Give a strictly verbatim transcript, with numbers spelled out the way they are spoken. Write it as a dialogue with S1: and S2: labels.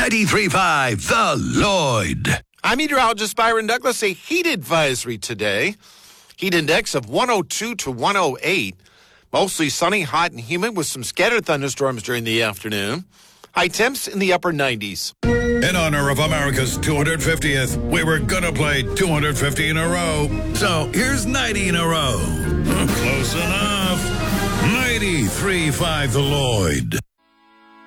S1: ninety-three point five, The Lloyd.
S2: I'm meteorologist Byron Douglas. A heat advisory today. Heat index of one oh two to one oh eight. Mostly sunny, hot, and humid with some scattered thunderstorms during the afternoon. High temps in the upper nineties.
S1: In honor of America's two hundred fiftieth, we were gonna play two hundred fifty in a row. So here's ninety in a row. Close enough. ninety-three point five, The Lloyd.